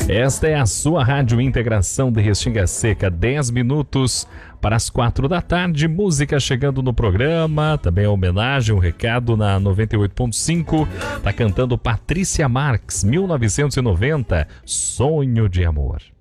Esta é a sua Rádio Integração de Restinga Seca, 10 minutos para as 4 da tarde, música chegando no programa, também a homenagem, um recado na 98.5, tá cantando Patrícia Marx, 1990, Sonho de Amor.